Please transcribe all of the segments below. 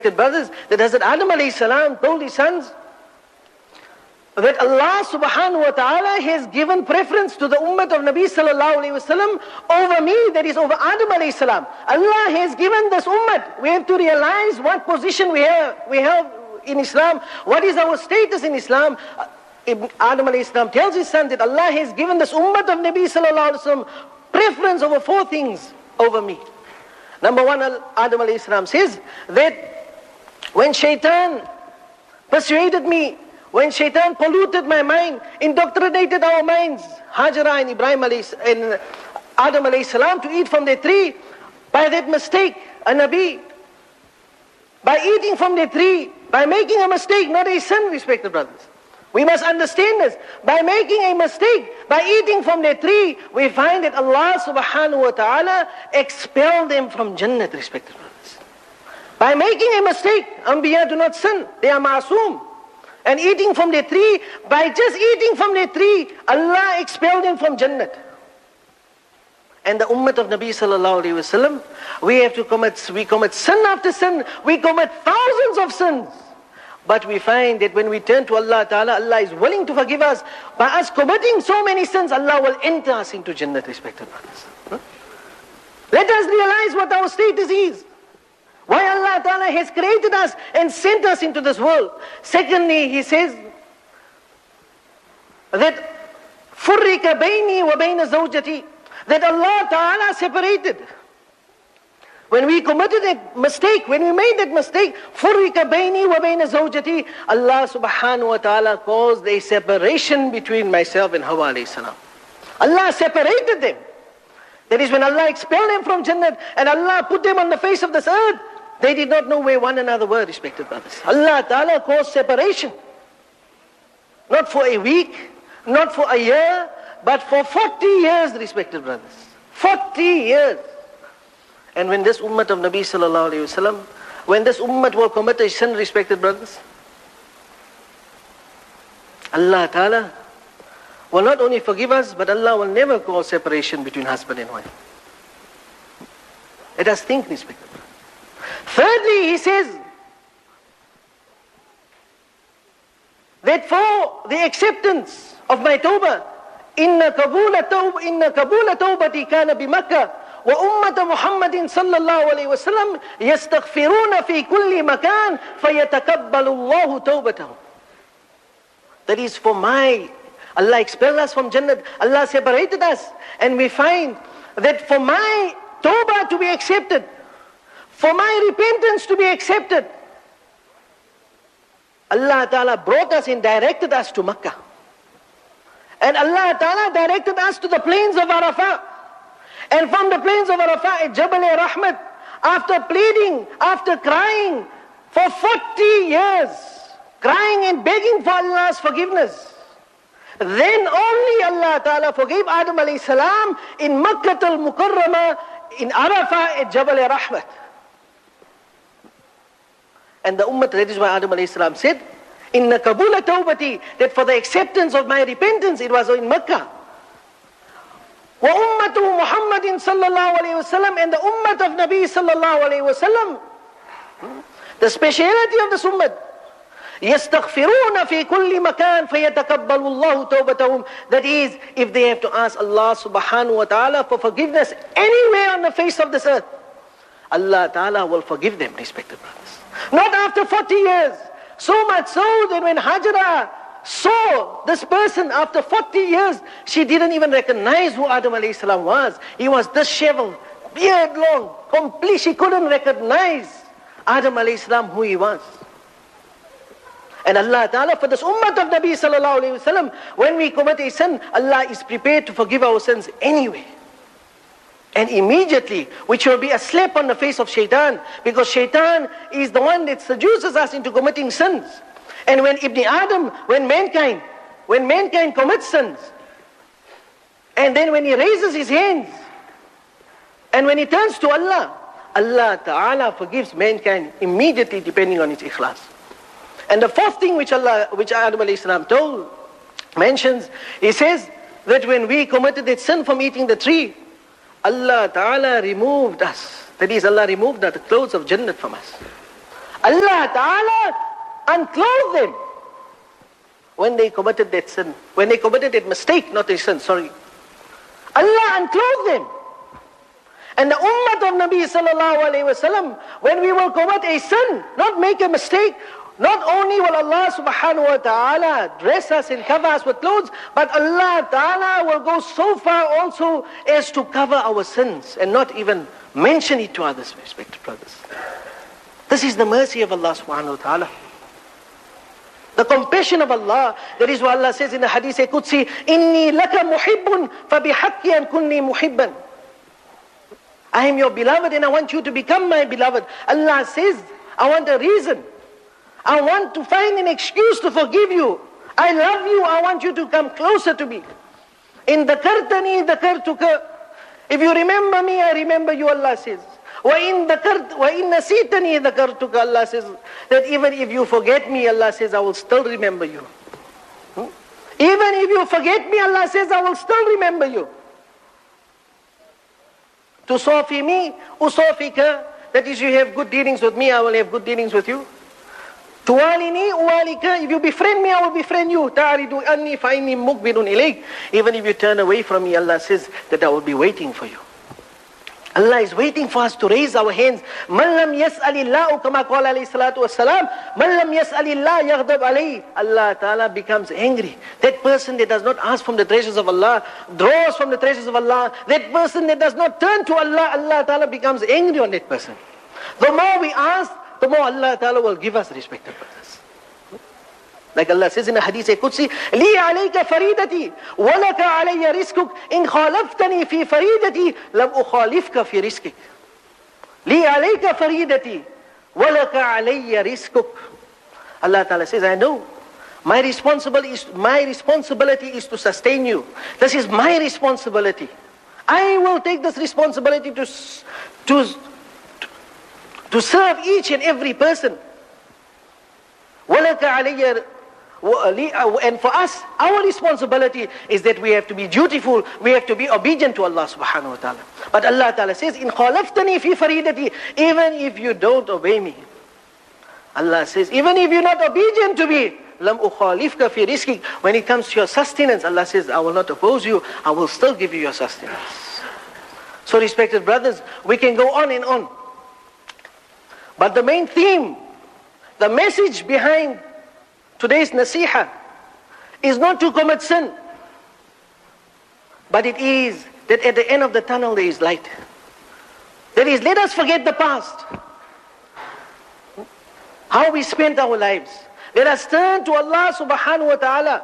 brothers, that Hazrat Adam alayhi salam told his sons that Allah subhanahu wa ta'ala has given preference to the ummah of Nabi sallallahu alayhi wasallam over me, that is over Adam alayhi salam. Allah has given this ummah. We have to realize what position we have in Islam. What is our status in Islam? Adam alayhi salam tells his son that Allah has given this ummah of Nabi sallallahu alayhi wasallam preference over 4 things over me. Number 1, Adam alayhi salam says that when shaitan persuaded me, when shaitan polluted my mind, indoctrinated our minds, Hajara and Ibrahim and Adam alayhi salam, to eat from the tree, by that mistake, a Nabi, by eating from the tree, by making a mistake, not a sin, respected brothers. We must understand this. By making a mistake, by eating from the tree, we find that Allah subhanahu wa ta'ala expelled them from Jannat, respected brothers. By making a mistake, Anbiya do not sin, they are ma'asum. And eating from the tree, by just eating from the tree, Allah expelled them from Jannat. And the ummah of Nabi sallallahu alayhi wasallam, we commit sin after sin, we commit thousands of sins. But we find that when we turn to Allah Ta'ala, Allah is willing to forgive us. By us committing so many sins, Allah will enter us into Jannat, respected brothers. Let us realize what our status is. Why Allah Ta'ala has created us and sent us into this world. Secondly, He says that فُرِّكَ بَيْنِي وَبَيْنَ زَوْجَتِي, that Allah Ta'ala separated. When we committed a mistake, when we made that mistake, فُرِّكَ بَيْنِي وَبَيْنَ زَوْجَتِي, Allah subhanahu wa ta'ala caused a separation between myself and Hawa alayhi salam. Allah separated them. That is when Allah expelled them from Jannat and Allah put them on the face of this earth, they did not know where one another were, respected brothers. Allah Ta'ala caused separation. Not for a week, not for a year, but for 40 years, respected brothers. 40 years. And when this ummah of Nabi sallallahu alayhi wasallam, when this ummah will commit a sin, respected brothers, Allah Ta'ala will not only forgive us, but Allah will never cause separation between husband and wife. Let us think, respected brothers. Thirdly, He says that for the acceptance of my tawbah, inna kabula tawbati kana bi Makkah, wa ummata Muhammadin sallallahu alayhi wa sallam yastaghfiruna fi kulli makan fayatakabbalu Allahu tawbatahum. That is for my, Allah expelled us from Jannat, Allah separated us, and we find that for my tawbah to be accepted, for my repentance to be accepted, Allah Ta'ala brought us and directed us to Makkah. And Allah Ta'ala directed us to the plains of Arafah. And from the plains of Arafah at Jabal Rahmat, after pleading, after crying for 40 years, crying and begging for Allah's forgiveness, then only Allah Ta'ala forgave Adam alayhi salam in Makkah al-Mukarramah, in Arafah at Jabal Rahmat. And the ummah, that is why Adam alayhi salam said, Inna kabula tawbati, that for the acceptance of my repentance, it was in Makkah. Wa ummatu Muhammadin sallallahu alayhi wasallam, and the ummah of Nabi sallallahu alayhi wasallam, the speciality of this ummah, yastaghfiruna fi kulli makan fayatakabbalu Allahu tawbatahum, that is, if they have to ask Allah subhanahu wa ta'ala for forgiveness anywhere on the face of this earth, Allah ta'ala will forgive them, respected brothers. Not after 40 years. So much so that when Hajara saw this person after 40 years, she didn't even recognize who Adam alayhi salam was. He was disheveled, beard long, complete. She couldn't recognize Adam alayhi salam, who he was. And Allah Ta'ala, for this ummah of Nabi sallallahu alayhi wasallam, when we commit a sin, Allah is prepared to forgive our sins anyway. And immediately, which will be a slap on the face of shaitan, because shaitan is the one that seduces us into committing sins. And when Ibn Adam, when mankind commits sins, and then when he raises his hands, and when he turns to Allah, Allah Ta'ala forgives mankind immediately, depending on its ikhlas. And the fourth thing which Adam alayhi salam mentions, He says that when we committed that sin from eating the tree, Allah Ta'ala removed us. That is, Allah removed the clothes of Jannat from us. Allah Ta'ala unclothed them when they committed that sin. When they committed that mistake, not a sin, sorry. Allah unclothed them. And the ummah of Nabi sallallahu alayhi wa sallam, when we will commit a sin, not make a mistake, not only will Allah subhanahu wa ta'ala dress us and cover us with clothes, but Allah ta'ala will go so far also as to cover our sins and not even mention it to others, respected brothers. This is the mercy of Allah subhanahu wa ta'ala. The compassion of Allah. That is what Allah says in the Hadith Qudsi, Inni laka muhibbun fabihaqqi an kunni muhibban. I am your beloved and I want you to become my beloved. Allah says, I want a reason. I want to find an excuse to forgive you. I love you. I want you to come closer to me. In dhakartani dhakartuka. If you remember me, I remember you, Allah says. وَإِن نَسِيتَنِي ذَكَرْتُكَ. Allah says that even if you forget me, Allah says, I will still remember you. Even if you forget me, Allah says, I will still remember you. Tusafi me, usafika. That is, you have good dealings with me, I will have good dealings with you. Tuwalini uwalika. If you befriend me, I will befriend you. Ta'aridu anni fa'inni mukbirun ilayk. Even if you turn away from me, Allah says that I will be waiting for you. Allah is waiting for us to raise our hands. Man lam yas'alillahu kama qala alayhi salatu wassalam. Man lam yas'alillah yaghdab alayhi. Allah Ta'ala becomes angry. That person that does not ask from the treasures of Allah, draws from the treasures of Allah. That person that does not turn to Allah, Allah Ta'ala becomes angry on that person. The more we ask, the more Allah Ta'ala will give us, respected brothers. Like Allah says in the Hadith Qudsi, لِي عَلَيْكَ فَرِيدَتِي وَلَكَ عَلَيَّ رِزْقُكَ إِنْ خَالَفْتَنِي فِي فَرِيدَتِي لَمْ أُخَالِفْكَ فِي رِزْقِكَ. لِي عَلَيْكَ فَرِيدَتِي وَلَكَ عَلَيَّ رِزْقُكَ. Allah Ta'ala says, I know. My responsibility is to sustain you. This is my responsibility. I will take this responsibility to serve each and every person. وَلَكَ عَلَيَّ. And for us, our responsibility is that we have to be dutiful, we have to be obedient to Allah subhanahu wa ta'ala. But Allah Ta'ala says, إِنْ خَالَفْتَنِي فِي فَرِيدَتِي. Even if you don't obey me, Allah says, even if you're not obedient to me, لَمْ أُخَالِفْكَ فِي رِزْقِكَ. When it comes to your sustenance, Allah says, I will not oppose you, I will still give you your sustenance. So respected brothers, we can go on and on. But the main theme, the message behind today's nasiha is not to commit sin, but it is that at the end of the tunnel there is light. That is, let us forget the past, how we spent our lives. Let us turn to Allah subhanahu wa ta'ala.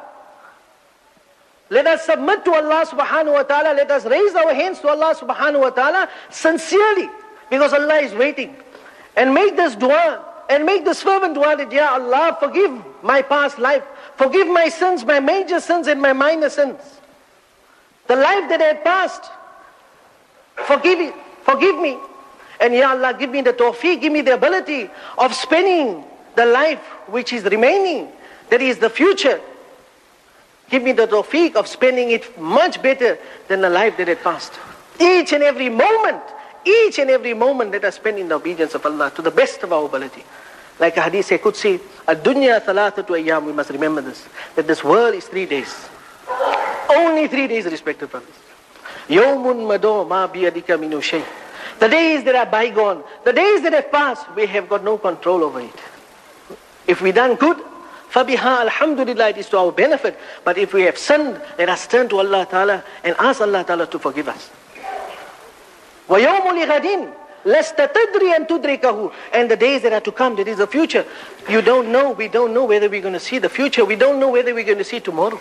Let us submit to Allah subhanahu wa ta'ala. Let us raise our hands to Allah subhanahu wa ta'ala sincerely, because Allah is waiting. And make this dua, and make this fervent dua that, Ya Allah, forgive my past life. Forgive my sins, my major sins and my minor sins. The life that I had passed, forgive me. And Ya Allah, give me the tawfiq, give me the ability of spending the life which is remaining, that is the future. Give me the tawfiq of spending it much better than the life that had passed. Each and every moment that I spend in the obedience of Allah to the best of our ability. Like a hadith Qudsi, Ad-dunya thalathatu ayyam, we must remember this, that this world is 3 days. Only 3 days, respected brothers. Yawmun mado ma biyadika minu shay. The days that are bygone, the days that have passed, we have got no control over it. If we done good, fabiha alhamdulillah, it is to our benefit. But if we have sinned, let us turn to Allah Ta'ala and ask Allah Ta'ala to forgive us. وَيَوْمُ لِغَدٍ لَسْتَ تَدْرِي أَن تُدْرِكَهُ. And the days that are to come, that is the future. You don't know, we don't know whether we're going to see the future. We don't know whether we're going to see tomorrow.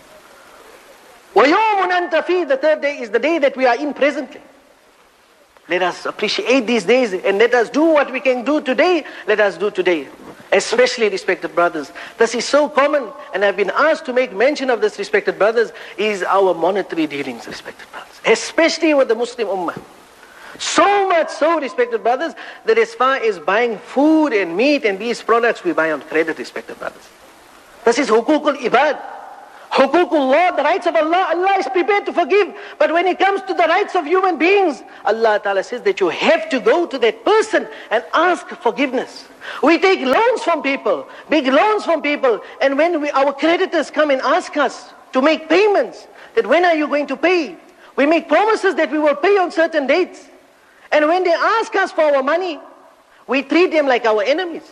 وَيَوْمٌ أَنْتَ فِيهِ. The third day is the day that we are in presently. Let us appreciate these days and let us do what we can do today. Let us do today. Especially, respected brothers, this is so common, and I've been asked to make mention of this, respected brothers, is our monetary dealings, respected brothers. Especially with the Muslim Ummah. So much so, respected brothers, that as far as buying food and meat and these products, we buy on credit, respected brothers. This is hukukul ibad. Hukukullah, the rights of Allah, Allah is prepared to forgive. But when it comes to the rights of human beings, Allah Ta'ala says that you have to go to that person and ask forgiveness. We take loans from people, big loans from people, and when our creditors come and ask us to make payments, that when are you going to pay? We make promises that we will pay on certain dates. And when they ask us for our money, we treat them like our enemies.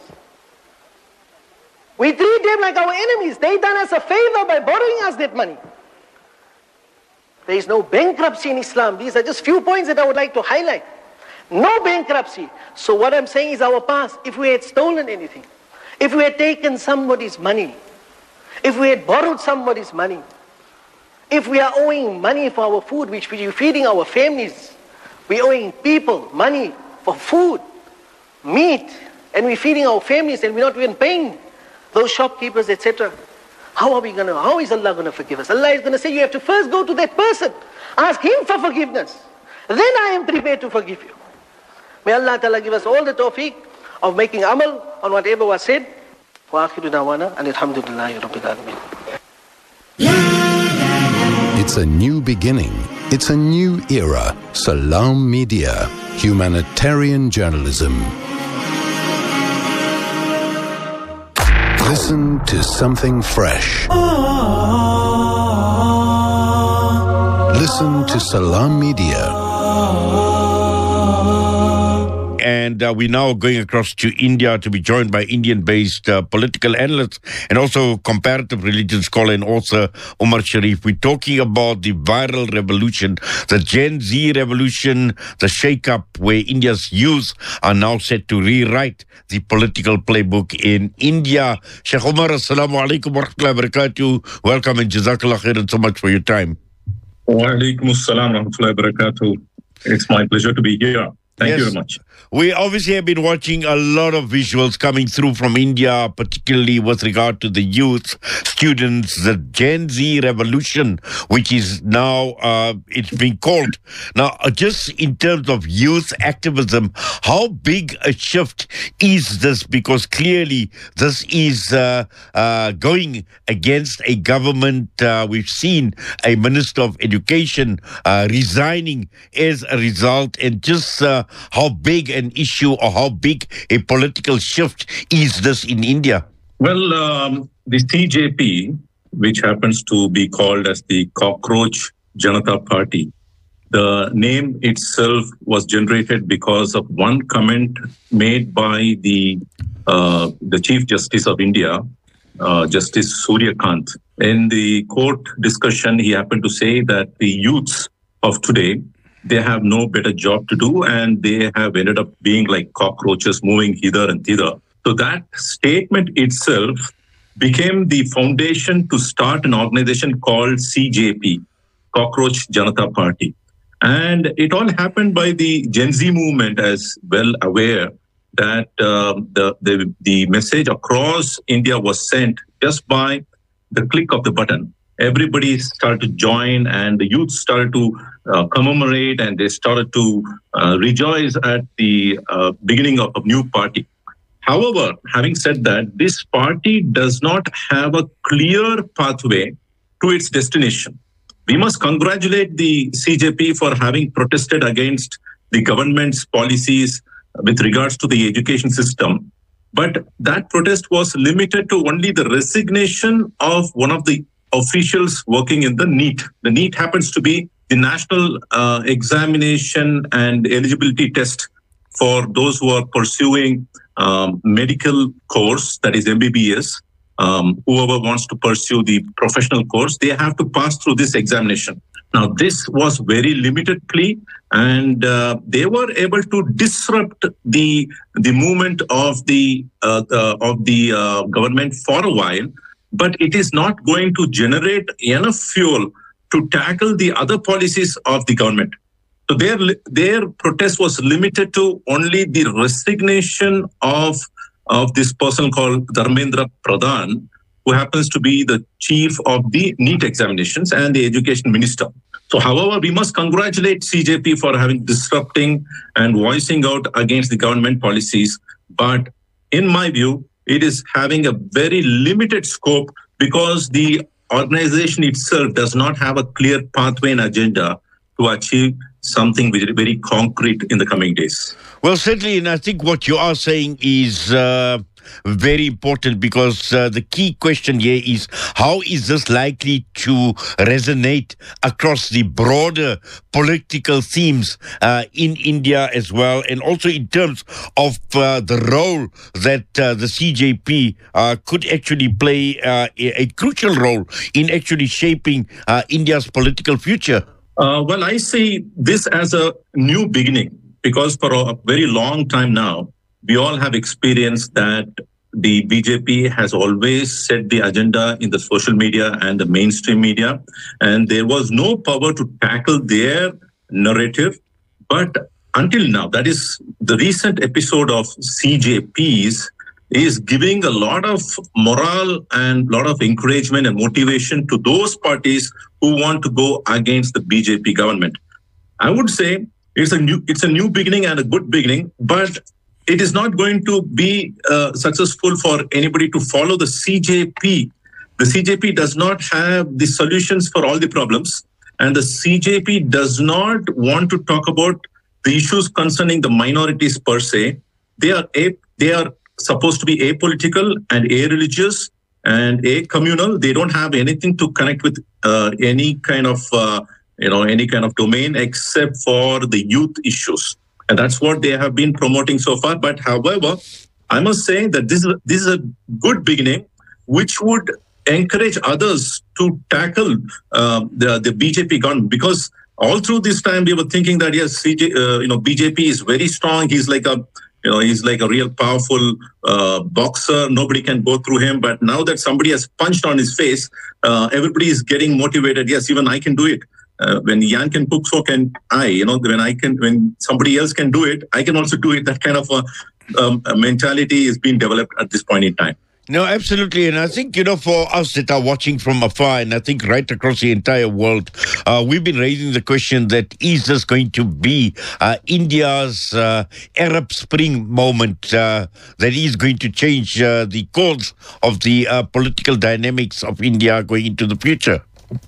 We treat them like our enemies. They done us a favor by borrowing us that money. There is no bankruptcy in Islam. These are just few points that I would like to highlight. No bankruptcy. So what I'm saying is our past. If we had stolen anything, if we had taken somebody's money, if we had borrowed somebody's money, if we are owing money for our food, which we are feeding our families, we're owing people money for food, meat, and we're feeding our families and we're not even paying those shopkeepers, etc. How is Allah going to forgive us? Allah is going to say, you have to first go to that person, ask him for forgiveness. Then I am prepared to forgive you. May Allah Ta'ala give us all the tawfiq of making amal on whatever was said. Wa akhiru da'wana and alhamdulillahi rabbil alamin. It's a new beginning. It's a new era. Salam Media. Humanitarian journalism. Listen to something fresh. Listen to Salam Media. And we're now going across to India to be joined by Indian-based political analyst and also comparative religion scholar and author Umar Sharif. We're talking about the viral revolution, the Gen Z revolution, the shake-up where India's youth are now set to rewrite the political playbook in India. Sheikh Umar, assalamu alaikum wa rahmatullahi wa barakatuh. Welcome and jazakallah khairan so much for your time. Wa alaikum assalam wa rahmatullahi wa barakatuh. It's my pleasure to be here. Thank you very much. We obviously have been watching a lot of visuals coming through from India, particularly with regard to the youth, students, the Gen Z revolution, which is now, it's being called. Now, just in terms of youth activism, how big a shift is this? Because clearly this is going against a government. We've seen a Minister of Education resigning as a result, and just how big an issue or how big a political shift is this in India? Well, the CJP, which happens to be called as the Cockroach Janata Party, the name itself was generated because of one comment made by the Chief Justice of India, Justice Suryakant. In the court discussion, he happened to say that the youths of today, they have no better job to do, and they have ended up being like cockroaches moving hither and thither. So that statement itself became the foundation to start an organization called CJP, Cockroach Janata Party. And it all happened by the Gen Z movement, as well aware that the message across India was sent just by the click of the button. Everybody started to join, and the youth started to commemorate, and they started to rejoice at the beginning of a new party. However, having said that, this party does not have a clear pathway to its destination. We must congratulate the CJP for having protested against the government's policies with regards to the education system. But that protest was limited to only the resignation of one of the officials working in the NEET. The NEET happens to be the National Examination and Eligibility Test for those who are pursuing medical course, that is MBBS. Whoever wants to pursue the professional course, they have to pass through this examination. Now, this was very limited plea, and they were able to disrupt the movement of the government for a while. But it is not going to generate enough fuel to tackle the other policies of the government. So their protest was limited to only the resignation of this person called Dharmendra Pradhan, who happens to be the chief of the NEET examinations and the education minister. So, however, we must congratulate CJP for having disrupting and voicing out against the government policies. But in my view, it is having a very limited scope because the organization itself does not have a clear pathway and agenda to achieve something very concrete in the coming days. Well, certainly, and I think what you are saying is very important, because the key question here is, how is this likely to resonate across the broader political themes in India as well, and also in terms of the role that the CJP could actually play a crucial role in actually shaping India's political future? Well, I see this as a new beginning, because for a very long time now, we all have experienced that the BJP has always set the agenda in the social media and the mainstream media, and there was no power to tackle their narrative. But until now, that is the recent episode of CJPs is giving a lot of morale and a lot of encouragement and motivation to those parties who want to go against the BJP government. I would say it's a new beginning and a good beginning, but it is not going to be successful for anybody to follow the CJP. The CJP does not have the solutions for all the problems, and the CJP does not want to talk about the issues concerning the minorities per se. They are supposed to be apolitical and a-religious and a-communal. They don't have anything to connect with any kind of domain except for the youth issues. And that's what they have been promoting so far. But however, I must say that this is a good beginning, which would encourage others to tackle the BJP government. Because all through this time, we were thinking that yes, BJP is very strong. He's like a real powerful boxer. Nobody can go through him. But now that somebody has punched on his face, everybody is getting motivated. Yes, even I can do it. When Jan can cook, so can I. When somebody else can do it, I can also do it. That kind of a mentality is being developed at this point in time. No, absolutely. And I think, for us that are watching from afar, and I think right across the entire world, we've been raising the question that is this going to be India's Arab Spring moment that is going to change the course of the political dynamics of India going into the future?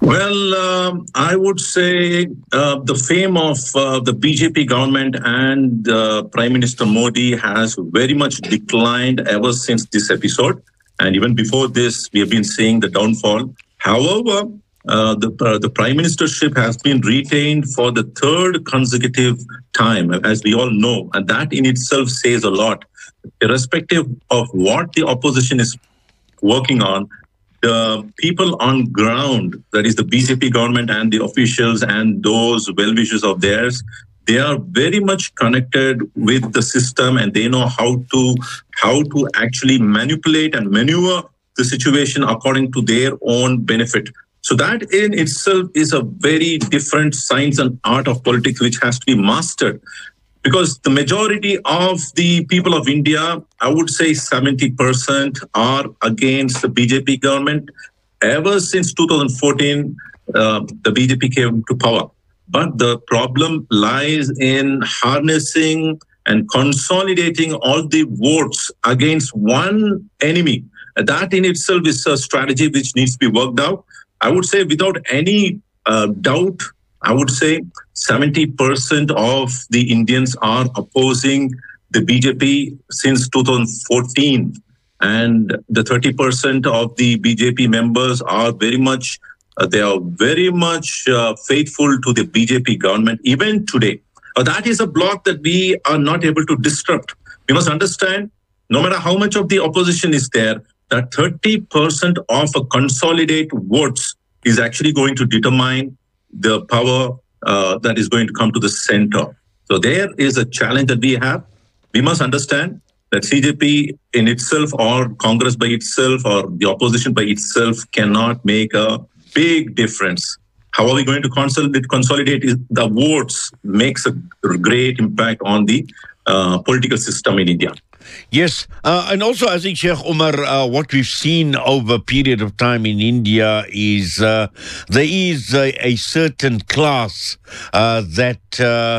Well, I would say the fame of the BJP government and Prime Minister Modi has very much declined ever since this episode. And even before this, we have been seeing the downfall. However, the Prime Ministership has been retained for the third consecutive time, as we all know. And that in itself says a lot. Irrespective of what the opposition is working on, the people on ground, that is the BJP government and the officials and those well-wishers of theirs, they are very much connected with the system, and they know how to actually manipulate and maneuver the situation according to their own benefit. So that in itself is a very different science and art of politics which has to be mastered. Because the majority of the people of India, I would say 70%, are against the BJP government. Ever since 2014, the BJP came to power. But the problem lies in harnessing and consolidating all the votes against one enemy. That in itself is a strategy which needs to be worked out. I would say without any doubt, I would say 70% of the Indians are opposing the BJP since 2014. And the 30% of the BJP members are very much faithful to the BJP government even today. That is a block that we are not able to disrupt. We must understand, no matter how much of the opposition is there, that 30% of a consolidated votes is actually going to determine the power that is going to come to the center. So there is a challenge that we have. We must understand that CJP in itself or Congress by itself or the opposition by itself cannot make a big difference. How are we going to consolidate the votes makes a great impact on the political system in India. Yes, and also I think, Sheikh Umar, what we've seen over a period of time in India is there is a certain class that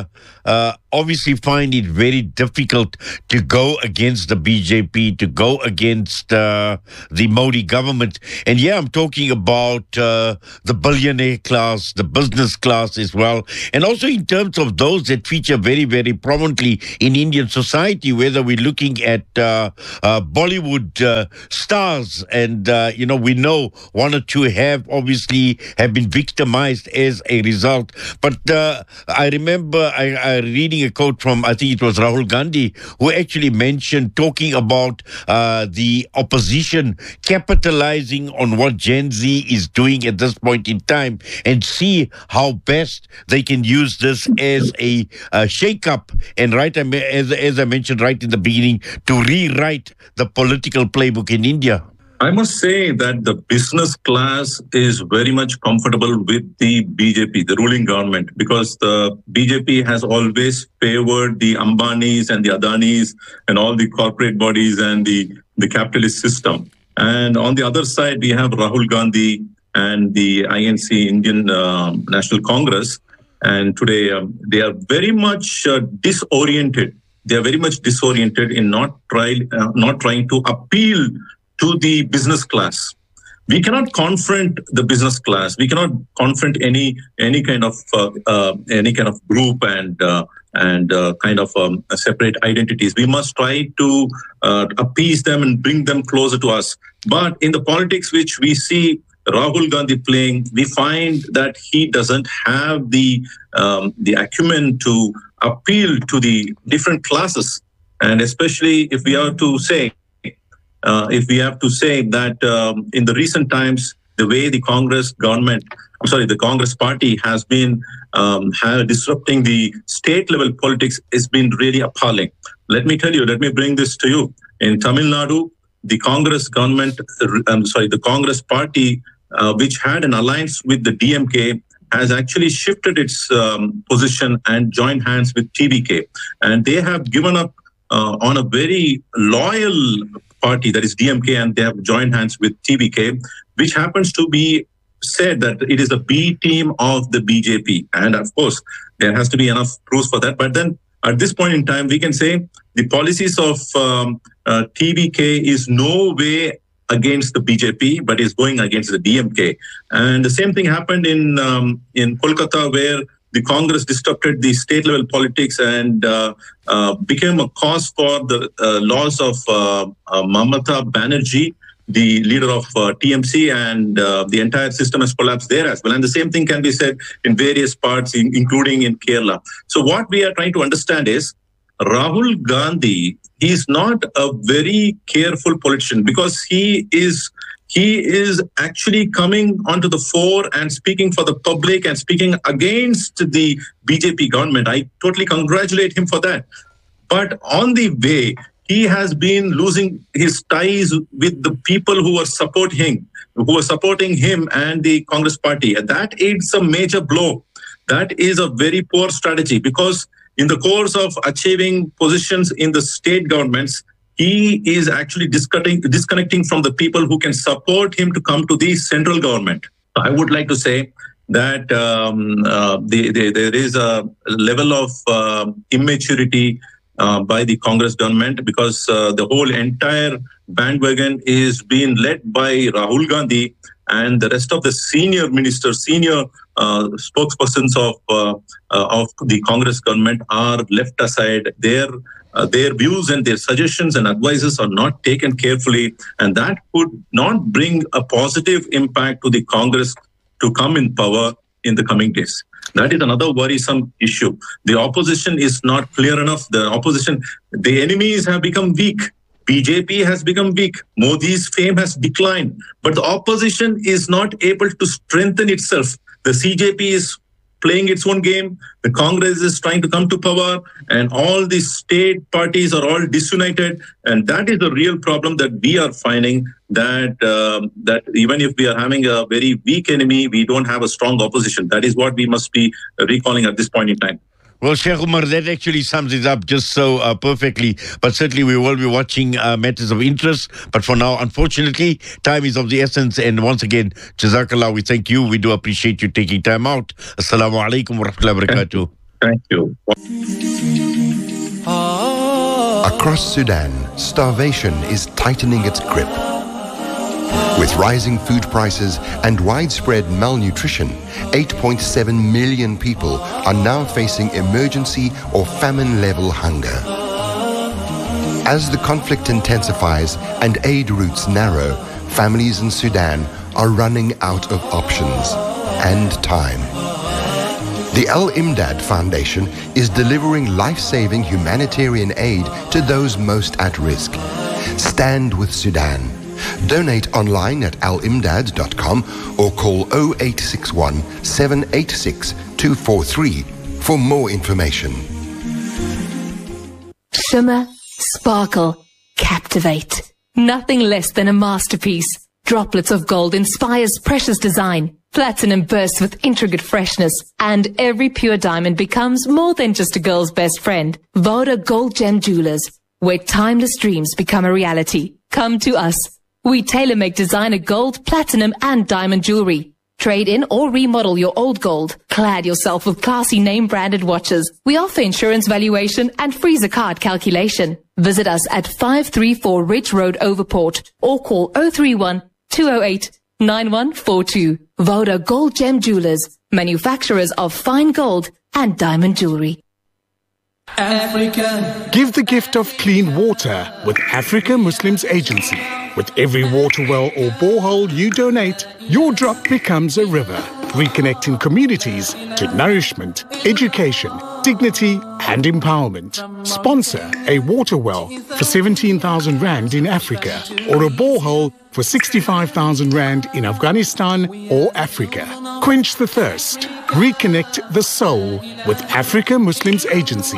obviously find it very difficult to go against the BJP, to go against the Modi government. And yeah, I'm talking about the billionaire class, the business class as well, and also in terms of those that feature very, very prominently in Indian society, whether we're looking at Bollywood stars, and we know one or two have been victimized as a result. But I remember I reading a quote from, I think it was Rahul Gandhi, who actually mentioned talking about the opposition capitalizing on what Gen Z is doing at this point in time, and see how best they can use this as a shake-up, and as I mentioned right in the beginning, to rewrite the political playbook in India. I must say that the business class is very much comfortable with the BJP, the ruling government, because the BJP has always favored the Ambanis and the Adanis and all the corporate bodies and the capitalist system. And on the other side, we have Rahul Gandhi and the INC, Indian National Congress. And today, they are very much disoriented. They are very much disoriented in not trying to appeal to the business class. We cannot confront the business class. We cannot confront any kind of group and kind of separate identities. We must try to appease them and bring them closer to us. But in the politics which we see Rahul Gandhi playing, we find that he doesn't have the acumen to appeal to the different classes, and especially if we have to say that in the recent times, the way the Congress party has been disrupting the state level politics has been really appalling. Let me bring this to you. In Tamil Nadu, the Congress party, which had an alliance with the DMK, has actually shifted its position and joined hands with TVK. And they have given up on a very loyal party, that is DMK, and they have joined hands with TVK, which happens to be said that it is the B team of the BJP. And of course, there has to be enough proofs for that. But then at this point in time, we can say the policies of TVK is no way against the BJP, but is going against the DMK. And the same thing happened in Kolkata, where the Congress disrupted the state level politics and became a cause for the loss of Mamata Banerjee, the leader of TMC, and the entire system has collapsed there as well. And the same thing can be said in various parts, including in Kerala. So what we are trying to understand is Rahul Gandhi is not a very careful politician, because he is actually coming onto the fore and speaking for the public and speaking against the BJP government. I totally congratulate him for that. But on the way, he has been losing his ties with the people who are supporting him and the Congress party. And that is a major blow. That is a very poor strategy, because in the course of achieving positions in the state governments, he is actually disconnecting from the people who can support him to come to the central government. I would like to say that there is a level of immaturity by the Congress government, because the whole entire bandwagon is being led by Rahul Gandhi, and the rest of the senior ministers, spokespersons of the Congress government are left aside. Their views and their suggestions and advices are not taken carefully, and that could not bring a positive impact to the Congress to come in power in the coming days. That is another worrisome issue. The opposition is not clear enough. The enemies have become weak. BJP has become weak. Modi's fame has declined. But the opposition is not able to strengthen itself. The CJP is playing its own game. The Congress is trying to come to power, and all the state parties are all disunited. And that is the real problem that we are finding, that even if we are having a very weak enemy, we don't have a strong opposition. That is what we must be recalling at this point in time. Well, Sheikh Umar, that actually sums it up just so perfectly. But certainly we will be watching matters of interest. But for now, unfortunately, time is of the essence. And once again, Jazakallah, we thank you. We do appreciate you taking time out. Assalamu alaikum wa rahmatullahi wa barakatuh. Thank you. Across Sudan, starvation is tightening its grip. With rising food prices and widespread malnutrition, 8.7 million people are now facing emergency or famine-level hunger. As the conflict intensifies and aid routes narrow, families in Sudan are running out of options and time. The Al-Imdad Foundation is delivering life-saving humanitarian aid to those most at risk. Stand with Sudan. Donate online at alimdad.com or call 0861 786 243 for more information. Shimmer, sparkle, captivate. Nothing less than a masterpiece. Droplets of gold inspires precious design. Platinum bursts with intricate freshness. And every pure diamond becomes more than just a girl's best friend. Voda Gold Gem Jewelers, where timeless dreams become a reality. Come to us. We tailor-make designer gold, platinum, and diamond jewelry. Trade in or remodel your old gold. Clad yourself with classy name-branded watches. We offer insurance valuation and free zakat calculation. Visit us at 534 Ridge Road, Overport, or call 031 208 9142. Voda Gold Gem Jewelers, manufacturers of fine gold and diamond jewelry. Africa. Give the gift of clean water with Africa Muslims Agency. With every water well or borehole you donate, your drop becomes a river, reconnecting communities to nourishment, education, dignity and empowerment. Sponsor a water well for 17,000 Rand in Africa or a borehole for 65,000 Rand in Afghanistan or Africa. Quench the thirst. Reconnect the soul with Africa Muslims Agency.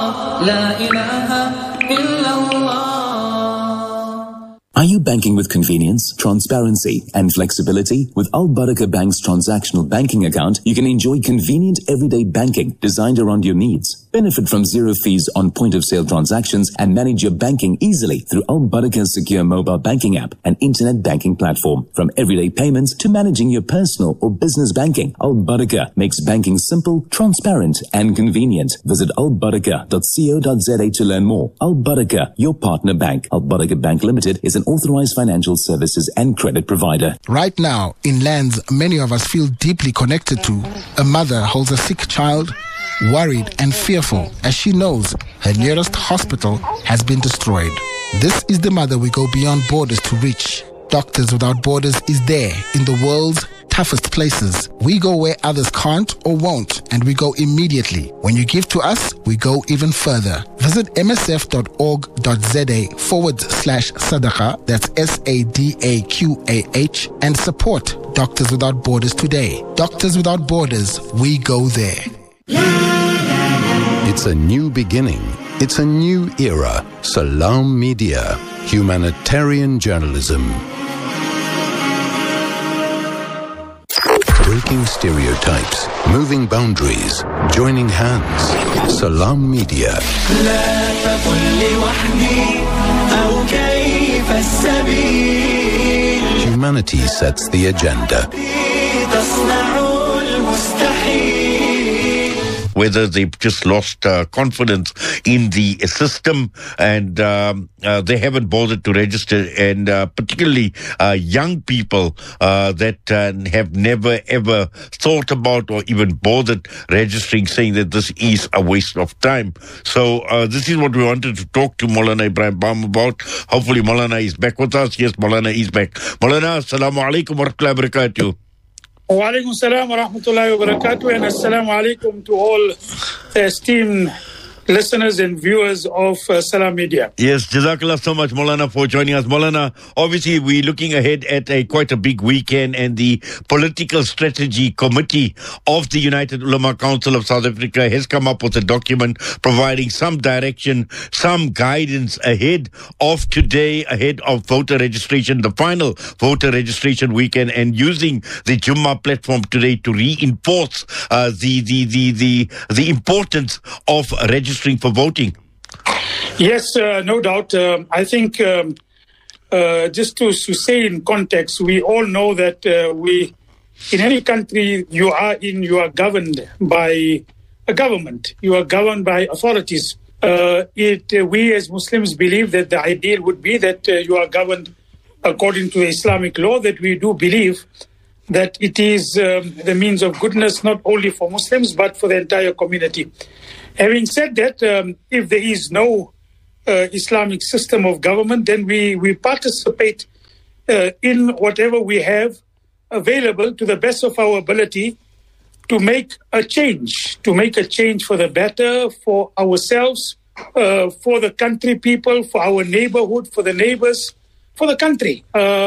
Are you banking with convenience, transparency, and flexibility? With Al Barakah Bank's transactional banking account, you can enjoy convenient everyday banking designed around your needs. Benefit from zero fees on point-of-sale transactions and manage your banking easily through Al Barakah's secure mobile banking app and internet banking platform. From everyday payments to managing your personal or business banking, Al Barakah makes banking simple, transparent, and convenient. Visit albarakah.co.za to learn more. Al Barakah, your partner bank. Al Barakah Bank Limited is an authorized financial services and credit provider. Right now, in lands many of us feel deeply connected to, a mother holds a sick child, worried and fearful as she knows her nearest hospital has been destroyed. This is the mother we go beyond borders to reach. Doctors Without Borders is there in the world's toughest places. We go where others can't or won't, and we go immediately. When you give to us, we go even further. Visit msf.org.za/sadaqa, that's SADAQAH, and support Doctors Without Borders today. Doctors Without Borders, we go there. It's a new beginning. It's a new era. Salam Media. Humanitarian journalism. Breaking stereotypes. Moving boundaries. Joining hands. Salam Media. Humanity sets the agenda. Whether they've just lost confidence in the system and they haven't bothered to register, and particularly young people that have never ever thought about or even bothered registering, saying that this is a waste of time. So this is what we wanted to talk to Maulana Ibrahim Bam about. Hopefully Maulana is back with us. Yes, Maulana is back. Maulana, assalamu alaikum wa rahmatullahi wa barakatuh. Wa alaikum salam wa rahmatullahi wa barakatuh, and assalamu alaikum to all esteemed listeners and viewers of Salam Media. Yes, Jazakallah so much, Maulana, for joining us. Maulana, obviously we're looking ahead at quite a big weekend, and the Political Strategy Committee of the United Ulama Council of South Africa has come up with a document providing some direction, some guidance ahead of today, ahead of voter registration, the final voter registration weekend, and using the Jummah platform today to reinforce the importance of registration for voting. Yes, no doubt. I think just to say in context, we all know that in any country you are governed by a government. You are governed by authorities. We as Muslims believe that the ideal would be that you are governed according to Islamic law, that we do believe that it is the means of goodness not only for Muslims but for the entire community. Having said that, if there is no Islamic system of government, then we participate in whatever we have available to the best of our ability to make a change for the better, for ourselves, for the country people, for our neighborhood, for the neighbors, for the country.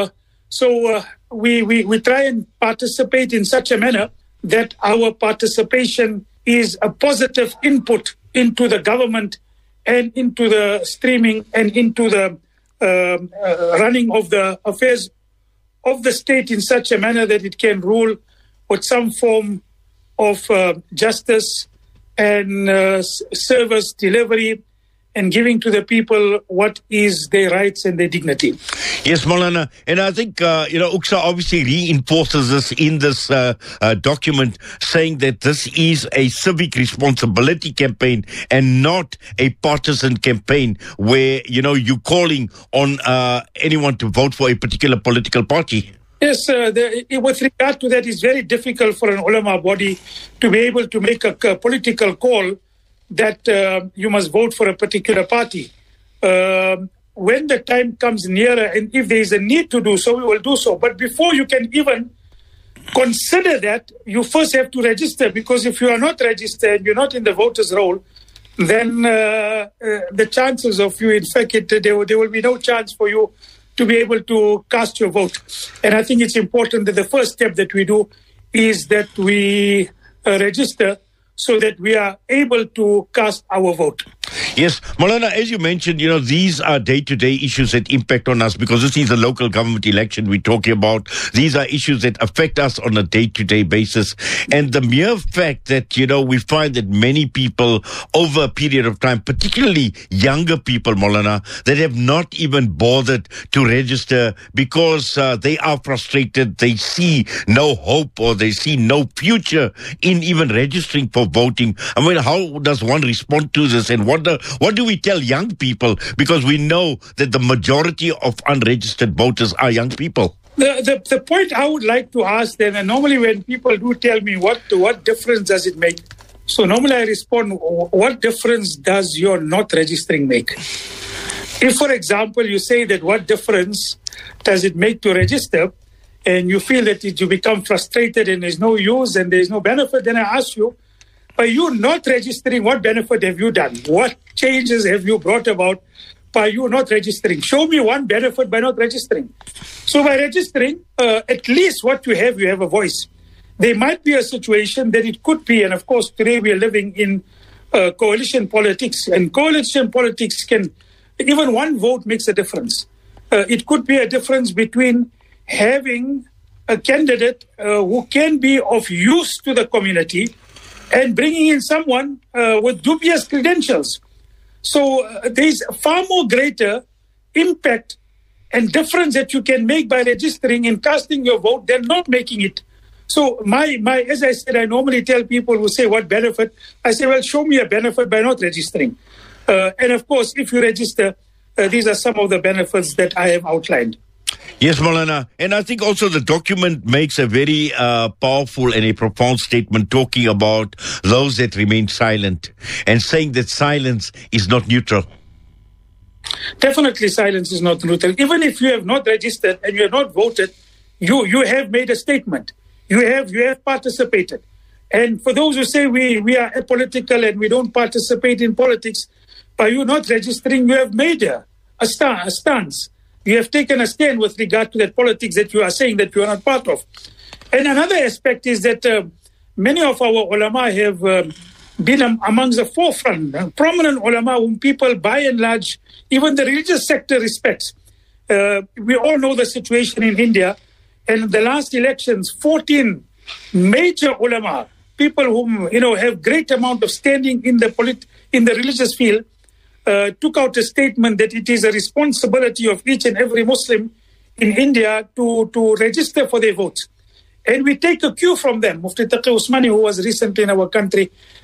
So we try and participate in such a manner that our participation is a positive input into the government and into the streaming and into the running of the affairs of the state in such a manner that it can rule with some form of justice and service delivery and giving to the people what is their rights and their dignity. Yes, Maulana. And I think, UCSA obviously reinforces this in this document, saying that this is a civic responsibility campaign and not a partisan campaign where, you're calling on anyone to vote for a particular political party. Yes, with regard to that, it's very difficult for an ulama body to be able to make a political call that you must vote for a particular party. When the time comes nearer, and if there is a need to do so, we will do so. But before you can even consider that, you first have to register, because if you are not registered, you're not in the voters' roll, then the chances of you, in fact, there will be no chance for you to be able to cast your vote. And I think it's important that the first step that we do is that we register so that we are able to cast our vote. Yes, Maulana, as you mentioned, these are day-to-day issues that impact on us, because this is a local government election we're talking about. These are issues that affect us on a day-to-day basis. And the mere fact that, we find that many people over a period of time, particularly younger people, Maulana, that have not even bothered to register because they are frustrated, they see no hope or they see no future in even registering for voting. I mean, how does one respond to this, and what do we tell young people? Because we know that the majority of unregistered voters are young people. The point I would like to ask them, and normally when people do tell me what difference does it make, so normally I respond, what difference does your not registering make? If, for example, you say that what difference does it make to register, and you feel that you become frustrated and there's no use and there's no benefit, then I ask you, by you not registering, what benefit have you done? What changes have you brought about by you not registering? Show me one benefit by not registering. So by registering, at least what you have a voice. There might be a situation that it could be, and of course today we are living in coalition politics, and coalition politics even one vote makes a difference. It could be a difference between having a candidate who can be of use to the community and bringing in someone with dubious credentials. So there's far more greater impact and difference that you can make by registering and casting your vote than not making it. So as I said, I normally tell people who say, what benefit? I say, well, show me a benefit by not registering. And of course, if you register, these are some of the benefits that I have outlined. Yes, Maulana. And I think also the document makes a very powerful and a profound statement talking about those that remain silent and saying that silence is not neutral. Definitely silence is not neutral. Even if you have not registered and you have not voted, you have made a statement. You have participated. And for those who say we are apolitical and we don't participate in politics, by you not registering, you have made a stance. You have taken a stand with regard to that politics that you are saying that you are not part of. And another aspect is that many of our ulama have been amongst the forefront, prominent ulama whom people by and large, even the religious sector respects. We all know the situation in India. And the last elections, 14 major ulama, people whom have great amount of standing in the religious field, took out a statement that it is a responsibility of each and every Muslim in India to register for their votes. And we take a cue from them. Mufti Taqi Usmani, who was recently in our country,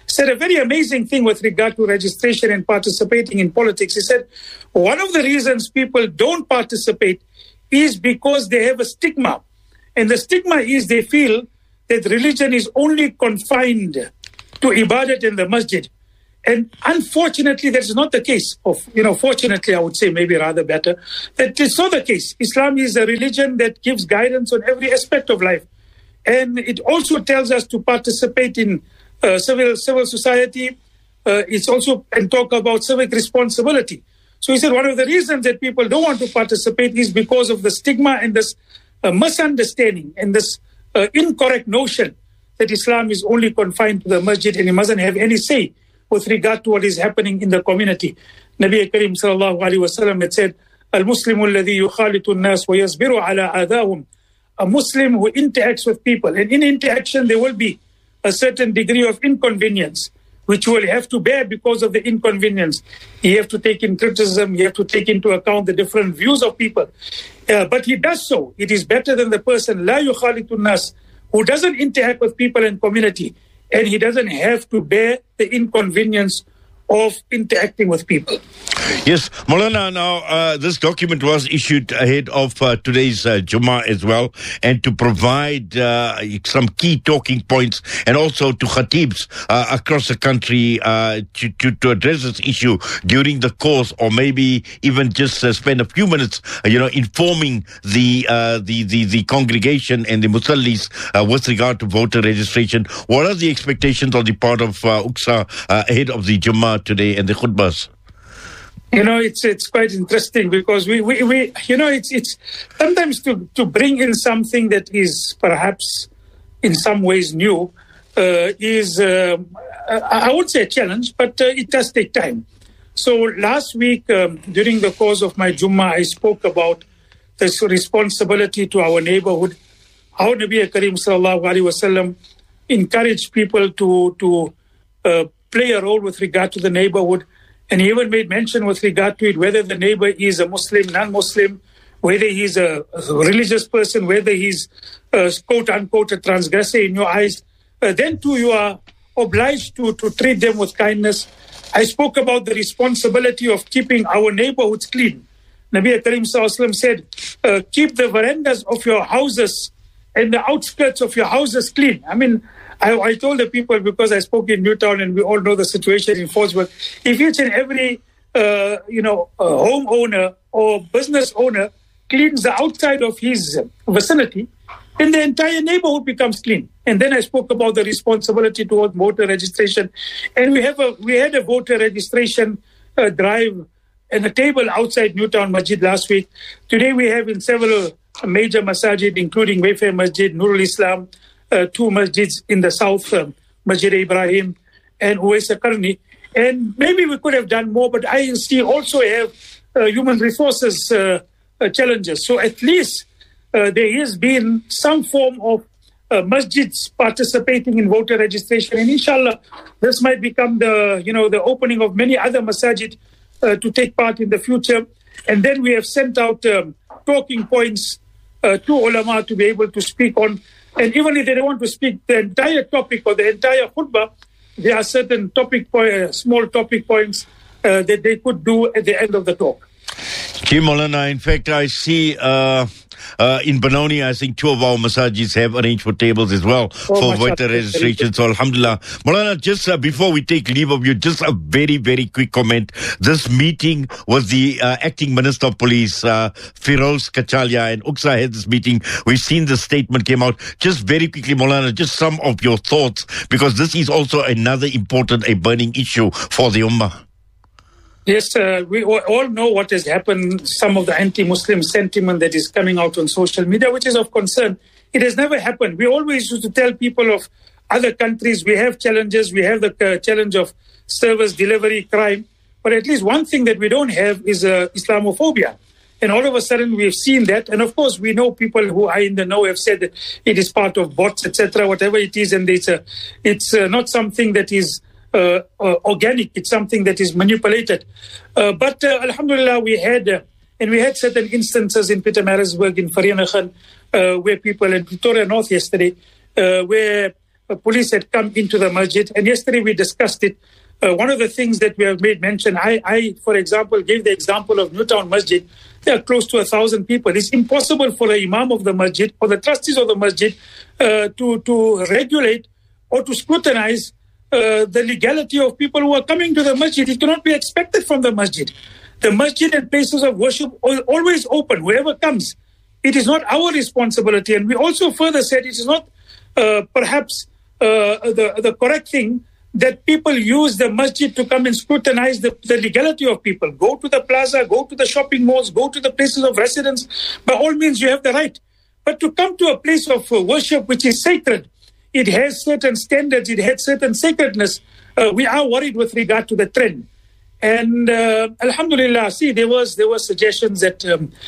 said a very amazing thing with regard to registration and participating in politics. He said, one of the reasons people don't participate is because they have a stigma. And the stigma is they feel that religion is only confined to ibadat in the masjid. And unfortunately, that is not the case. Fortunately, I would say maybe rather better, that is not the case. Islam is a religion that gives guidance on every aspect of life. And it also tells us to participate in civil society. It's also and talk about civic responsibility. So he said one of the reasons that people don't want to participate is because of the stigma and this misunderstanding and this incorrect notion that Islam is only confined to the masjid and it mustn't have any say with regard to what is happening in the community. Nabi Karim sallallahu alaihi wasallam had said, "Al-Muslimu alladhi yukhalitu an-nas wa yasbiru ala adahum." A Muslim who interacts with people, and in interaction there will be a certain degree of inconvenience, which you will have to bear because of the inconvenience. You have to take in criticism, you have to take into account the different views of people. But he does so. It is better than the person, la yukhalitu an-nas, who doesn't interact with people and community, and he doesn't have to bear the inconvenience of interacting with people. Yes, Maulana, now this document was issued ahead of today's Jummah as well, and to provide some key talking points and also to khatibs across the country to address this issue during the course, or maybe even just spend a few minutes, informing the congregation and the musallis with regard to voter registration. What are the expectations on the part of UQSA ahead of the Jummah today and the khutbahs? It's quite interesting because we it's sometimes to bring in something that is perhaps in some ways new is I would say a challenge, but it does take time. So last week during the course of my Jummah, I spoke about this responsibility to our neighborhood. How Nabi Karim sallallahu alaihi wasallam encouraged people to play a role with regard to the neighborhood. And he even made mention with regard to it, whether the neighbor is a Muslim, non-Muslim, whether he's a religious person, whether he's quote-unquote a transgressor in your eyes, then too you are obliged to treat them with kindness. I spoke about the responsibility of keeping our neighborhoods clean. Nabi Karim Sallallahu Alaihi Wasallam said, keep the verandas of your houses and the outskirts of your houses clean. I mean, I told the people, because I spoke in Newtown and we all know the situation in Forsberg, if each and every homeowner or business owner cleans the outside of his vicinity, then the entire neighborhood becomes clean. And then I spoke about the responsibility towards voter registration. And we had a voter registration drive and a table outside Newtown Masjid last week. Today we have in several major masajid, including Wayfair Masjid, Nurul Islam, two masjids in the south, Masjid Ibrahim and Uwais Qarni. And maybe we could have done more, but INC also have human resources challenges. So at least there has been some form of masjids participating in voter registration. And inshallah, this might become the opening of many other masajid to take part in the future. And then we have sent out talking points to ulama to be able to speak on. And even if they don't want to speak the entire topic or the entire khutbah, there are certain small topic points that they could do at the end of the talk. Maulana, in fact, I see in Benoni, I think two of our masajis have arranged for tables as well for voter registration. So, alhamdulillah. Maulana, just before we take leave of you, just a very, very quick comment. This meeting was the acting Minister of Police, Firoz Kachalia, and UQSA had this meeting. We've seen the statement came out. Just very quickly, Maulana, just some of your thoughts, because this is also another important, a burning issue for the Ummah. Yes, we all know what has happened, some of the anti-Muslim sentiment that is coming out on social media, which is of concern. It has never happened. We always used to tell people of other countries, we have challenges. We have the challenge of service delivery crime. But at least one thing that we don't have is Islamophobia. And all of a sudden we've seen that. And of course, we know people who are in the know have said that it is part of bots, etc., whatever it is. And it's not something that is organic. It's something that is manipulated. But alhamdulillah, we had certain instances in Pietermaritzburg, in Vereeniging, where people, in Pretoria North yesterday, where police had come into the masjid. And yesterday we discussed it. One of the things that we have made mention, I, for example, gave the example of Newtown Masjid. There are close to 1,000 people. It's impossible for the imam of the masjid or the trustees of the masjid to regulate or to scrutinize the legality of people who are coming to the masjid. It cannot be expected from the masjid. The masjid and places of worship are always open, whoever comes. It is not our responsibility. And we also further said it is not perhaps the correct thing that people use the masjid to come and scrutinize the legality of people. Go to the plaza, go to the shopping malls, go to the places of residence. By all means, you have the right. But to come to a place of worship which is sacred, it has certain standards, it has certain sacredness. We are worried with regard to the trend. And alhamdulillah, see, there were suggestions that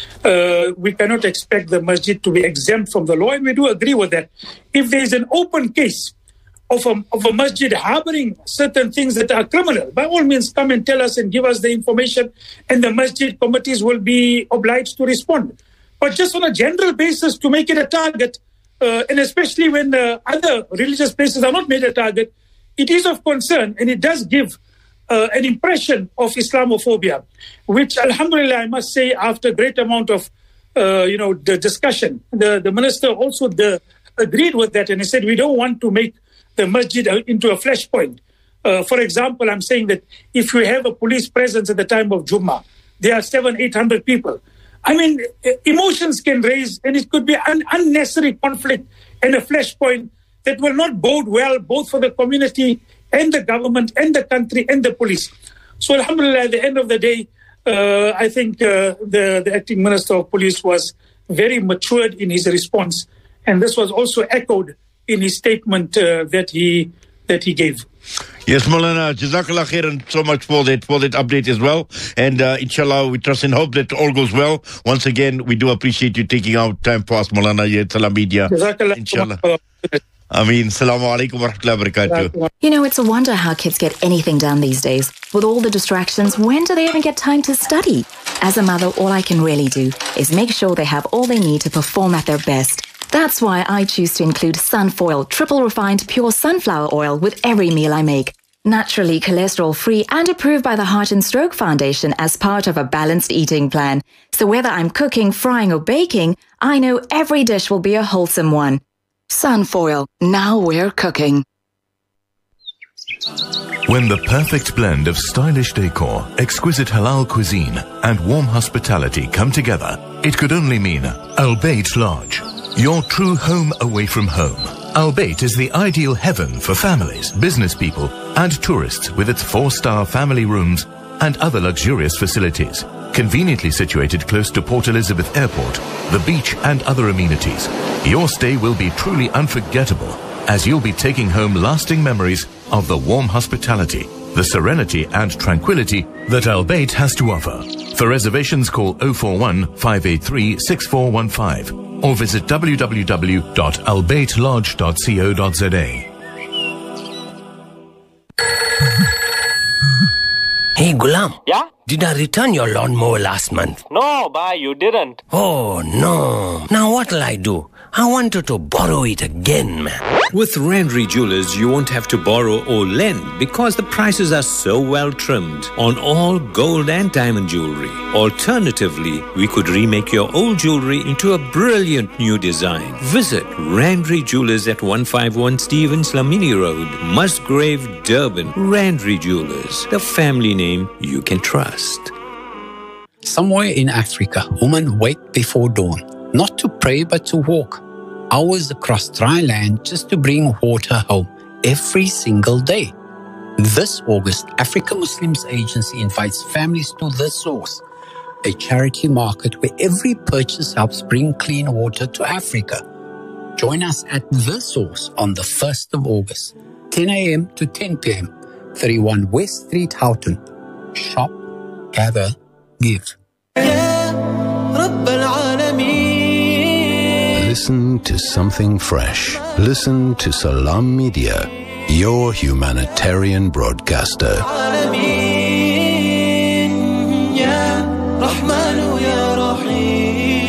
we cannot expect the masjid to be exempt from the law, and we do agree with that. If there is an open case of a masjid harboring certain things that are criminal, by all means come and tell us and give us the information, and the masjid committees will be obliged to respond. But just on a general basis to make it a target, and especially when other religious places are not made a target, it is of concern, and it does give an impression of Islamophobia, which alhamdulillah, I must say, after a great amount of the discussion, the minister also agreed with that, and he said we don't want to make the masjid into a flashpoint. For example, I'm saying that if you have a police presence at the time of Jummah, there are 700-800 people. I mean, emotions can raise, and it could be an unnecessary conflict and a flashpoint that will not bode well both for the community and the government and the country and the police. So alhamdulillah, at the end of the day, I think the acting minister of police was very matured in his response, and this was also echoed in his statement that he gave. Yes, Maulana, Jazakallah khairan so much for that update as well. And inshallah, we trust and hope that all goes well. Once again, we do appreciate you taking out time for us, Maulana, here at Salam Media. Jazakallah. Inshallah. Ameen. Assalamu alaikum wa rahmatullahi wa barakatuh. You know, it's a wonder how kids get anything done these days. With all the distractions, when do they even get time to study? As a mother, all I can really do is make sure they have all they need to perform at their best. That's why I choose to include Sunfoil, triple refined pure sunflower oil with every meal I make. Naturally cholesterol-free and approved by the Heart and Stroke Foundation as part of a balanced eating plan. So whether I'm cooking, frying or baking, I know every dish will be a wholesome one. Sunfoil, now we're cooking. When the perfect blend of stylish decor, exquisite halal cuisine and warm hospitality come together, it could only mean Al Bayt Lodge. Your true home away from home. Al Bayt is the ideal heaven for families, business people and tourists with its 4-star family rooms and other luxurious facilities. Conveniently situated close to Port Elizabeth Airport, the beach and other amenities. Your stay will be truly unforgettable as you'll be taking home lasting memories of the warm hospitality, the serenity and tranquility that Al Bayt has to offer. For reservations, call 041 583 6415. or visit www.albaytlodge.co.za. Hey, Gulam. Yeah? Did I return your lawnmower last month? No, Bhai, you didn't. Oh, no. Now what'll I do? I wanted to borrow it again, man. With Randry Jewelers, you won't have to borrow or lend because the prices are so well trimmed on all gold and diamond jewelry. Alternatively, we could remake your old jewelry into a brilliant new design. Visit Randry Jewelers at 151 Stevens Lamini Road, Musgrave, Durban. Randry Jewelers, the family name you can trust. Somewhere in Africa, women wake before dawn, not to pray but to walk. Hours across dry land just to bring water home every single day. This August, Africa Muslims Agency invites families to The Source, a charity market where every purchase helps bring clean water to Africa. Join us at The Source on the 1st of August, 10 a.m. to 10 p.m., 31 West Street, Houghton. Shop, gather, give. Listen to something fresh. Listen to Salam Media, your humanitarian broadcaster.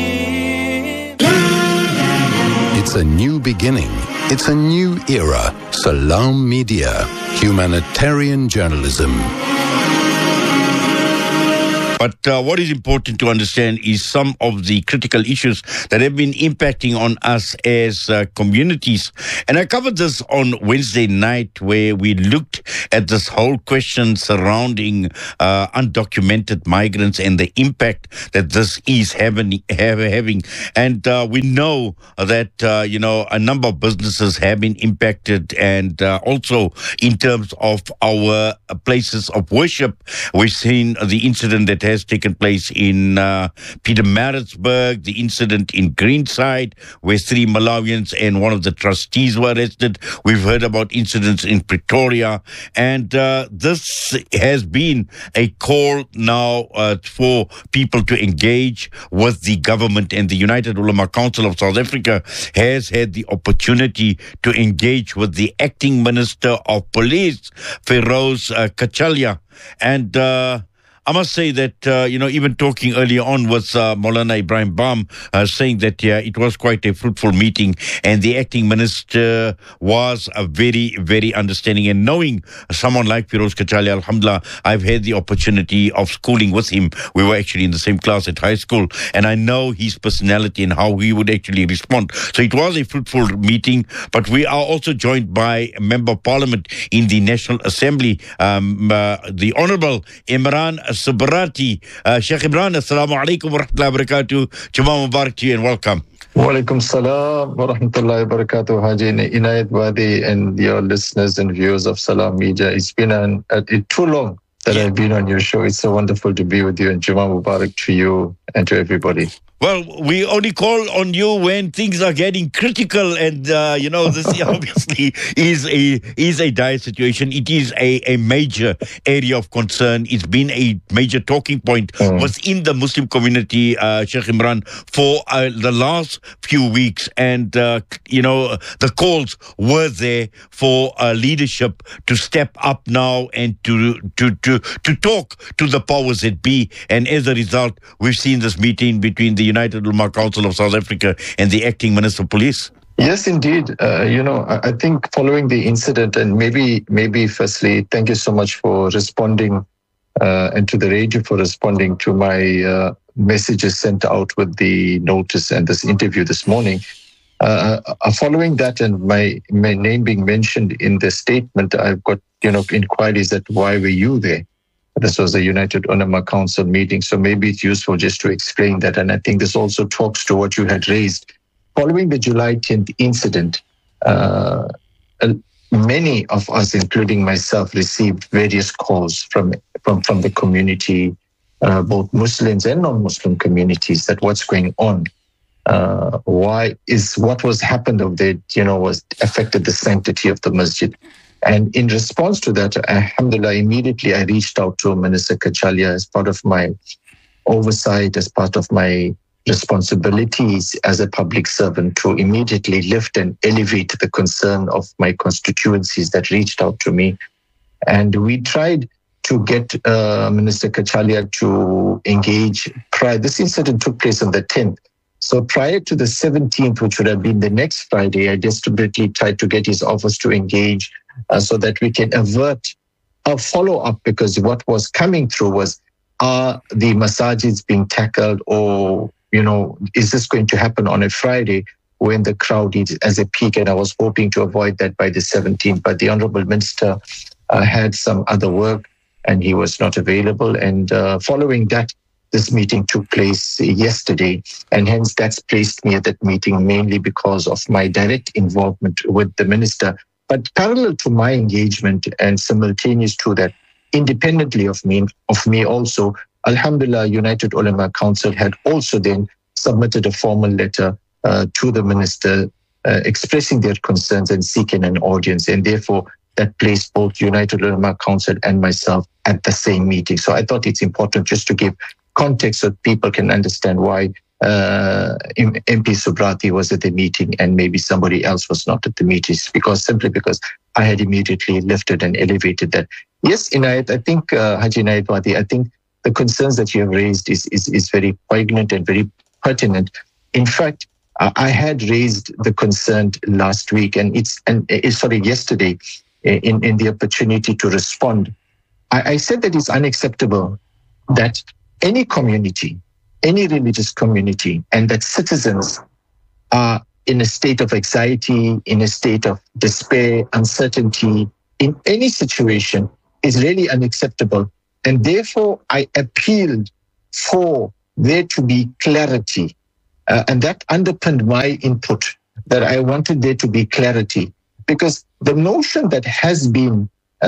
It's a new beginning. It's a new era. Salam Media, humanitarian journalism. But what is important to understand is some of the critical issues that have been impacting on us as communities. And I covered this on Wednesday night, where we looked at this whole question surrounding undocumented migrants and the impact that this is having. And we know that, a number of businesses have been impacted, and also in terms of our places of worship. We've seen the incident that has taken place in Pietermaritzburg, the incident in Greenside, where 3 Malawians and one of the trustees were arrested. We've heard about incidents in Pretoria, and this has been a call now for people to engage with the government, and the United Ulama Council of South Africa has had the opportunity to engage with the acting Minister of Police, Feroz Kachalia, and I must say that, even talking earlier on with Maulana Ibrahim Bam, saying that, it was quite a fruitful meeting, and the acting minister was very, very understanding. And knowing someone like Feroz Kachalia, alhamdulillah, I've had the opportunity of schooling with him. We were actually in the same class at high school, and I know his personality and how he would actually respond. So it was a fruitful meeting, but we are also joined by a Member of Parliament in the National Assembly, the Honourable Imran Subrati. Sheikh Imran, assalamu alaikum wa rahmatullahi wa barakatuh. Jummah Mubarak to you and welcome. Wa alaikum salam wa rahmatullahi wa barakatuh, Haji Inayat Wadi, and your listeners and viewers of Salam Media. It's been too long that I've been on your show. It's so wonderful to be with you, and Jummah Mubarak to you and to everybody. Well, we only call on you when things are getting critical, and this obviously is a dire situation. It is a major area of concern. It's been a major talking point within the Muslim community, Sheikh Imran, for the last few weeks, and the calls were there for leadership to step up now and to talk to the powers that be. And as a result, we've seen this meeting between the United Ulama Council of South Africa and the acting Minister of Police. Yes, indeed. I think following the incident, and maybe firstly, thank you so much for responding and to the radio for responding to my messages sent out with the notice and this interview this morning. Following that and my name being mentioned in the statement, I've got inquiries that why were you there? This was a United Ulama Council meeting, so maybe it's useful just to explain that. And I think this also talks to what you had raised. Following the July 10th incident, many of us, including myself, received various calls from the community, both Muslims and non-Muslim communities, that what's going on. What was happened of that, was affected the sanctity of the masjid. And in response to that, alhamdulillah, immediately I reached out to Minister Kachalia as part of my oversight, as part of my responsibilities as a public servant, to immediately lift and elevate the concern of my constituencies that reached out to me. And we tried to get Minister Kachalia to engage. This incident took place on the 10th. So prior to the 17th, which would have been the next Friday, I desperately tried to get his office to engage so that we can avert a follow-up, because what was coming through was, are the masajids being tackled, or, is this going to happen on a Friday when the crowd is as a peak? And I was hoping to avoid that by the 17th, but the Honorable Minister had some other work and he was not available. And following that, this meeting took place yesterday, and hence that's placed me at that meeting mainly because of my direct involvement with the minister. But parallel to my engagement and simultaneous to that, independently of me also, alhamdulillah, United Ulama Council had also then submitted a formal letter to the minister expressing their concerns and seeking an audience. And therefore, that placed both United Ulama Council and myself at the same meeting. So I thought it's important just to give context so people can understand why MP Subrati was at the meeting and maybe somebody else was not at the meeting, simply because I had immediately lifted and elevated that. Yes, Inayat, I think, Haji Inayat Wadi, I think the concerns that you have raised is very poignant and very pertinent. In fact, I had raised the concern last week yesterday in the opportunity to respond. I said that it's unacceptable that any community, any religious community, and that citizens are in a state of anxiety, in a state of despair, uncertainty, in any situation is really unacceptable. And therefore, I appealed for there to be clarity. And that underpinned my input, that I wanted there to be clarity. Because the notion that has been,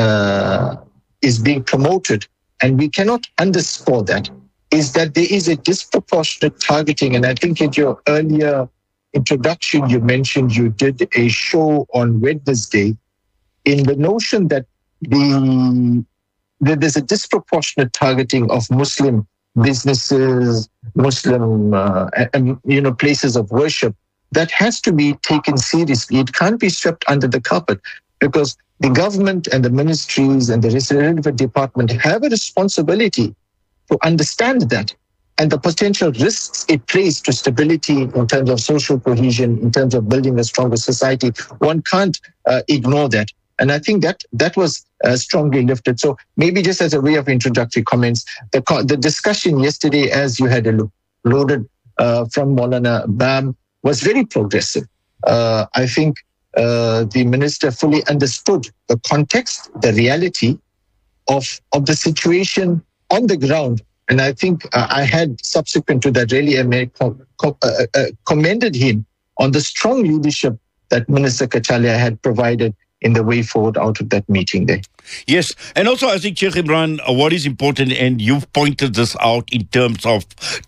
is being promoted, and we cannot underscore that, is that there is a disproportionate targeting. And I think in your earlier introduction, you mentioned you did a show on Wednesday in the notion that there's a disproportionate targeting of Muslim businesses, Muslim places of worship that has to be taken seriously. It can't be swept under the carpet, because the government and the ministries and the relevant department have a responsibility to understand that and the potential risks it plays to stability in terms of social cohesion, in terms of building a stronger society. One can't ignore that. And I think that was strongly lifted. So maybe just as a way of introductory comments, the discussion yesterday, as you had loaded from Maulana Bam, was very progressive. I think the minister fully understood the context, the reality of the situation on the ground. And I think I had, subsequent to that, really commended him on the strong leadership that Minister Kachalia had provided in the way forward out of that meeting there. Yes, and also I think, Sheikh Imran, what is important, and you've pointed this out in terms of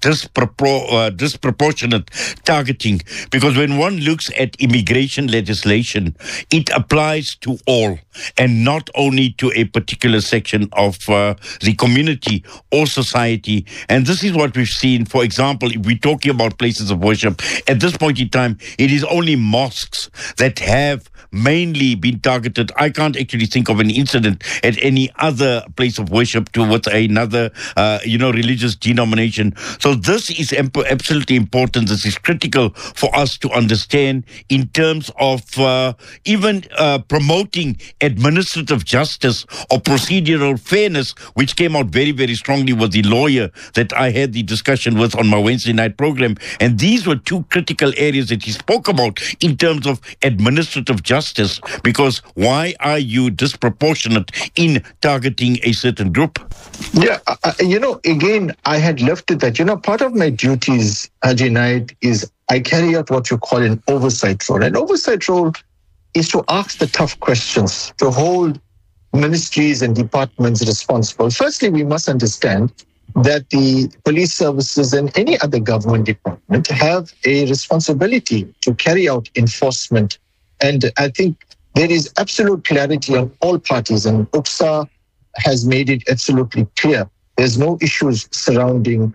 disproportionate targeting, because when one looks at immigration legislation, it applies to all and not only to a particular section of the community or society. And this is what we've seen. For example, if we're talking about places of worship, at this point in time, it is only mosques that have mainly been targeted. I can't actually think of an incident at any other place of worship towards another, religious denomination. So this is absolutely important. This is critical for us to understand in terms of even promoting administrative justice or procedural fairness, which came out very, very strongly with the lawyer that I had the discussion with on my Wednesday night program. And these were two critical areas that he spoke about in terms of administrative justice, because why are you disproportionate in targeting a certain group? Yeah, again, I had lifted that. Part of my duties, Haji Naid, is I carry out what you call an oversight role. An oversight role is to ask the tough questions, to hold ministries and departments responsible. Firstly, we must understand that the police services and any other government department have a responsibility to carry out enforcement. And I think there is absolute clarity on all parties, and UPSA has made it absolutely clear. There's no issues surrounding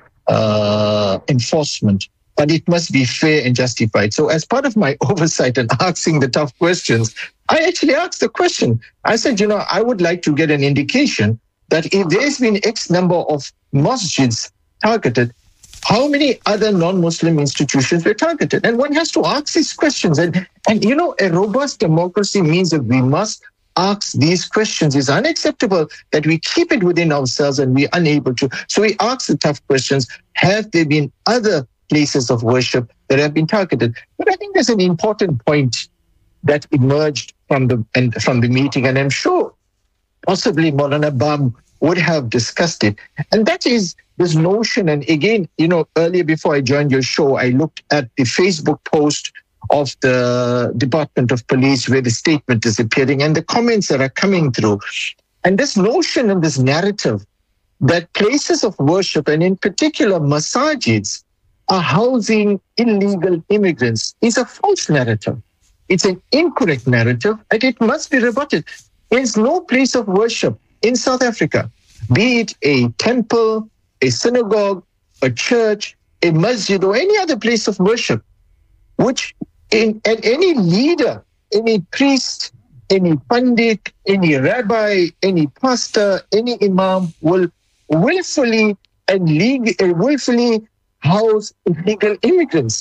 enforcement, but it must be fair and justified. So as part of my oversight and asking the tough questions, I actually asked the question. I said, I would like to get an indication that if there's been X number of masjids targeted, how many other non-Muslim institutions were targeted? And one has to ask these questions. And a robust democracy means that we must ask these questions. It's unacceptable that we keep it within ourselves and we're unable to. So we ask the tough questions. Have there been other places of worship that have been targeted? But I think there's an important point that emerged from the meeting, and I'm sure possibly Maulana Bam would have discussed it. And that is this notion, and again, earlier before I joined your show, I looked at the Facebook post of the Department of Police where the statement is appearing and the comments that are coming through. And this notion and this narrative that places of worship, and in particular masajids, are housing illegal immigrants is a false narrative. It's an incorrect narrative, and it must be rebutted. There's no place of worship in South Africa, be it a temple, a synagogue, a church, a masjid, or any other place of worship, which and any leader, any priest, any pandit, any rabbi, any pastor, any imam will willfully house illegal immigrants.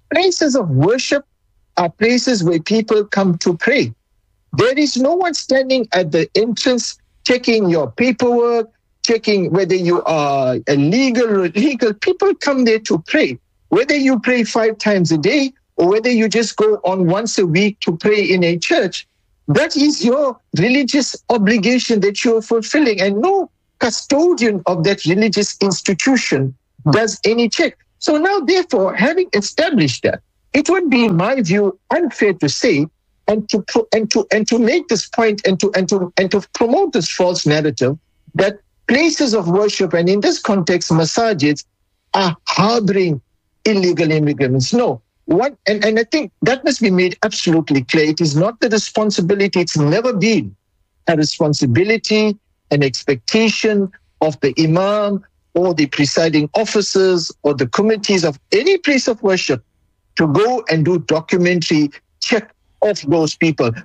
places of worship are places where people come to pray. There is no one standing at the entrance checking your paperwork, checking whether you are illegal or illegal. People come there to pray. Whether you pray 5 times a day or whether you just go on once a week to pray in a church, that is your religious obligation that you're fulfilling. And no custodian of that religious institution does any check. So now, therefore, having established that, it would be, in my view, unfair to say and to make this point and to promote this false narrative that places of worship, and in this context, masajids, are harboring illegal immigrants. No. And I think that must be made absolutely clear. It is not the responsibility, it's never been a responsibility, an expectation of the imam or the presiding officers or the committees of any place of worship to go and do documentary check of those people.